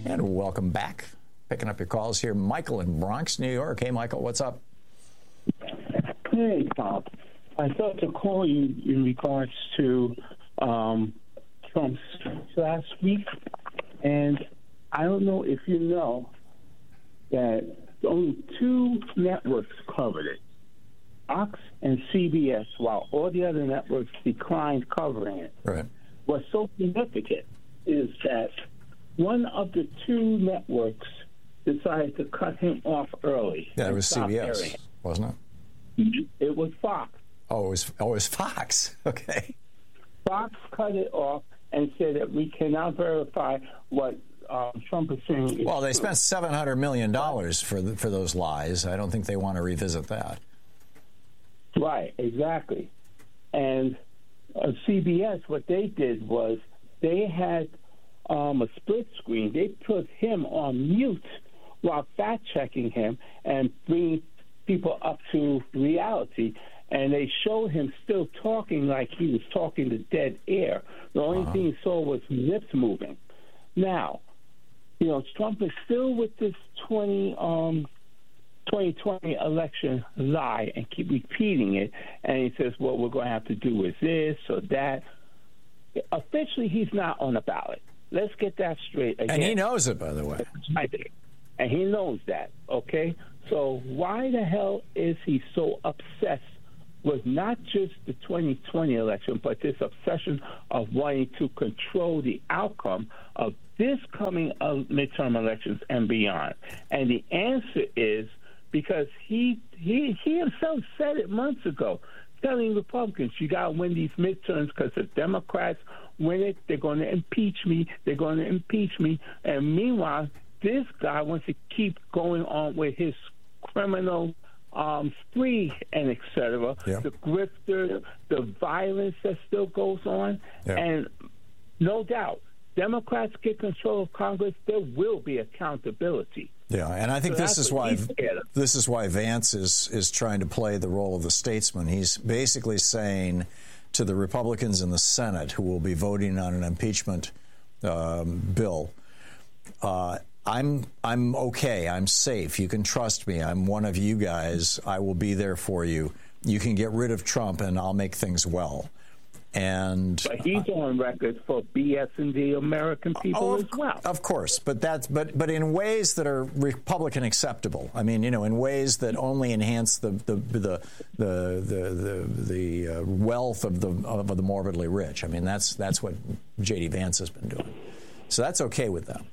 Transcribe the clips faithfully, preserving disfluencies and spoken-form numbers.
And welcome back. Picking up your calls here. Michael in Bronx, New York. Hey, Michael, what's up? Hey, Bob. I thought to call you in regards to um, Trump's last week. And I don't know if you know that only two networks covered it, Fox and C B S, while all the other networks declined covering it. Right. What's so significant is that one of the two networks decided to cut him off early. Yeah, it was C B S, wasn't it? It was Fox. Oh, it was, oh, it was Fox. Okay. Fox cut it off and said that we cannot verify what um, Trump is saying is Well, they true. spent seven hundred million dollars for the, for those lies. I don't think they want to revisit that. Right, exactly. And uh, C B S, what they did was they had um, a split screen. They put him on mute while fact-checking him and bringing people up to reality. And they showed him still talking like he was talking to dead air. The only uh-huh. thing you saw was lips moving. Now, you know, Trump is still with this twenty twenty election lie and keep repeating it. And he says, what we're going to have to do is this or that. Officially, he's not on the ballot. Let's get that straight again. And he knows it, by the way. And he knows that, okay? So why the hell is he so obsessed with not just the twenty twenty election, but this obsession of wanting to control the outcome of this coming uh, midterm elections and beyond? And the answer is because he he he himself said it months ago, telling Republicans, you got to win these midterms because the Democrats win it, they're going to impeach me, they're going to impeach me. And meanwhile, this guy wants to keep going on with his criminal um, spree and et cetera, yeah. the grifter, the violence that still goes on. Yeah. And no doubt, Democrats get control of Congress, there will be accountability. Yeah, and I think so this is why this is why Vance is is trying to play the role of the statesman. He's basically saying to the Republicans in the Senate who will be voting on an impeachment um, bill, uh, I'm I'm okay. I'm safe. You can trust me. I'm one of you guys. I will be there for you. You can get rid of Trump, and I'll make things well. And but he's on record for BSing the American people oh, as well. Of course, but that's but but in ways that are Republican acceptable. I mean, you know, in ways that only enhance the the the the the, the, the uh, wealth of the of the morbidly rich. I mean, that's that's what J D Vance has been doing. So that's okay with them.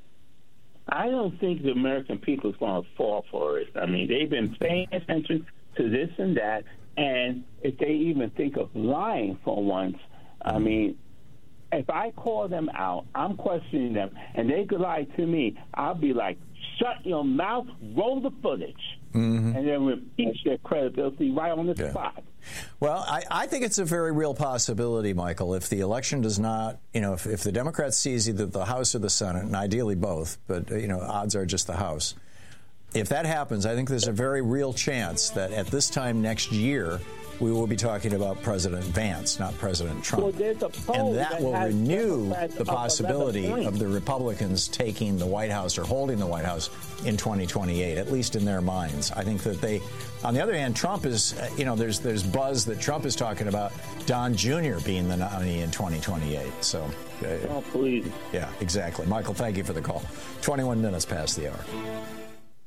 I don't think the American people is going to fall for it. I mean, they've been paying attention to this and that. And if they even think of lying for once, I mean, if I call them out, I'm questioning them, and they could lie to me, I'll be like, shut your mouth, roll the footage, mm-hmm. and then impeach their credibility right on the yeah. spot. Well, I, I think it's a very real possibility, Michael, if the election does not, you know, if, if the Democrats seize either the House or the Senate, and ideally both, but, you know, odds are just the House. If that happens, I think there's a very real chance that at this time next year, we will be talking about President Vance, not President Trump. Well, there's a poll and that, that will renew the possibility of, of the Republicans taking the White House or holding the White House in twenty twenty-eight, at least in their minds. I think that they, on the other hand, Trump is, you know, there's there's buzz that Trump is talking about Don Junior being the nominee in twenty twenty-eight. So, uh, oh, please. Yeah, exactly. Michael, thank you for the call. twenty-one minutes past the hour.